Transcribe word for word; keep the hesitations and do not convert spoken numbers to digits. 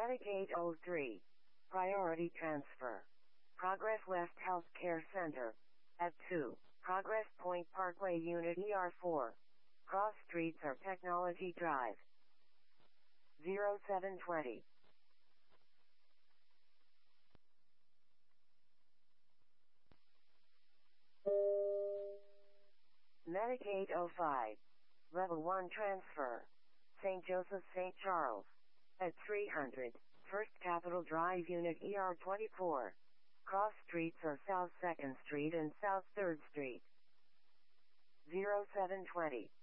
Medicaid oh three. Priority transfer. Progress West Healthcare Center. At two. Progress Point Parkway Unit E R four. Cross Streets or Technology Drive. zero seven twenty. Medicaid oh five. Level one transfer. Saint Joseph Saint Charles. At three hundred. First Capitol Drive Unit E R twenty-four. Cross Streets or South second Street and South third Street. zero seven twenty.